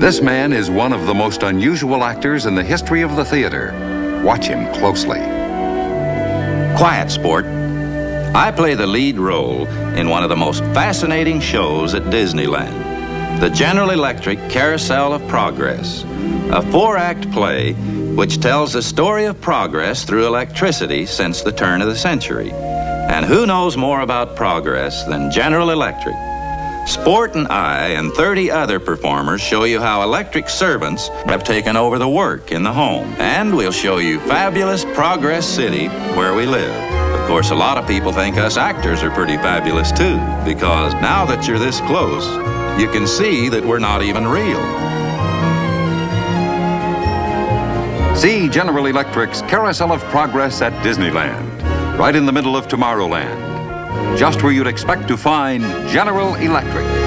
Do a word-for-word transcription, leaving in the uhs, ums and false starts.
This man is one of the most unusual actors in the history of the theater. Watch him closely. Quiet Sport. I play the lead role in one of the most fascinating shows at Disneyland, the General Electric Carousel of Progress, a four-act play which tells the story of progress through electricity since the turn of the century. And who knows more about progress than General Electric? Sport and I and thirty other performers show you how electric servants have taken over the work in the home. And we'll show you fabulous Progress City where we live. Of course, a lot of people think us actors are pretty fabulous too, because now that you're this close, you can see that we're not even real. See General Electric's Carousel of Progress at Disneyland, right in the middle of Tomorrowland, just where you'd expect to find General Electric.